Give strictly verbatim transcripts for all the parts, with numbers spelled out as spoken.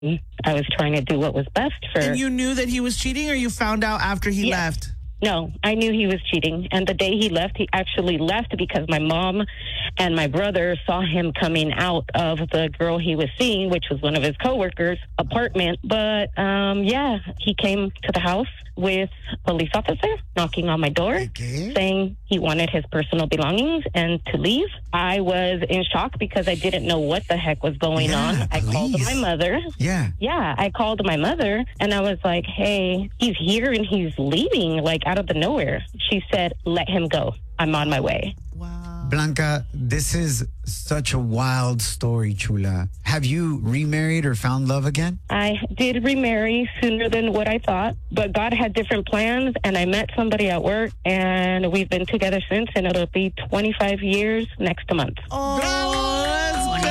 I was trying to do what was best for... And you knew that he was cheating, or you found out after he Yeah. left? No, I knew he was cheating. And the day he left, he actually left because my mom and my brother saw him coming out of the girl he was seeing, which was one of his coworkers' apartment. But, um, yeah, he came to the house with a police officer knocking on my door, Okay. saying he wanted his personal belongings and to leave. I was in shock because I didn't know what the heck was going Yeah, on. I called police. my mother. Yeah. Yeah, I called my mother and I was like, hey, he's here and he's leaving, like out of the nowhere. She said, let him go. I'm on my way. Wow. Blanca, this is such a wild story, Chula. Have you remarried or found love again? I did remarry sooner than what I thought, but God had different plans and I met somebody at work and we've been together since, and it'll be twenty-five years next month. Oh, let's go.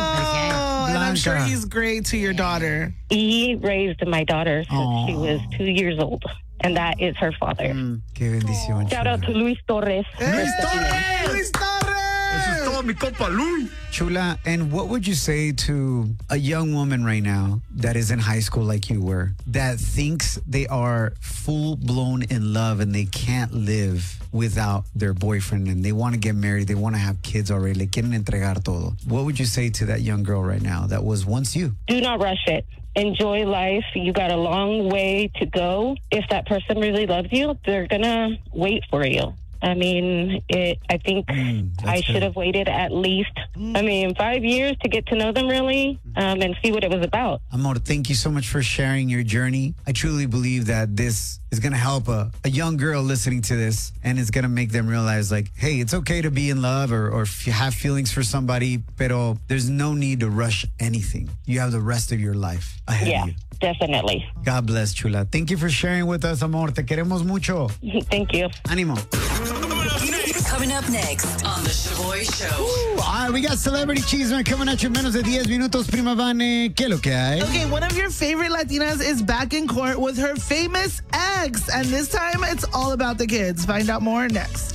And I'm sure Blanca. he's great to your daughter. He raised my daughter since Aw. she was two years old, and that is her father. Mm, qué bendición, Shout out to Chula. Luis Torres. Luis Torres! Luis Torres! Mi compa Luis. Chula, and what would you say to a young woman right now that is in high school like you were, that thinks they are full-blown in love and they can't live without their boyfriend and they want to get married, they want to have kids already, le quieren entregar todo? What would you say to that young girl right now that was once you? Do not rush it. Enjoy life. You got a long way to go. If that person really loves you, they're going to wait for you. I mean, it. I think Mm, that's I good. should have waited at least, I mean, five years to get to know them really um, and see what it was about. Amor, thank you so much for sharing your journey. I truly believe that this is going to help a, a young girl listening to this, and it's going to make them realize, like, hey, it's okay to be in love or, or if you have feelings for somebody, pero there's no need to rush anything. You have the rest of your life ahead Yeah, of you. definitely. God bless, Chula. Thank you for sharing with us, amor. Te queremos mucho. Thank you. Ánimo. Coming up next on The Shaboy Show. Ooh, all right, we got Celebrity Cheeseman coming at you in menos de diez minutos. Prima Vane, ¿qué lo que hay? Okay, one of your favorite Latinas is back in court with her famous ex, and this time it's all about the kids. Find out more next.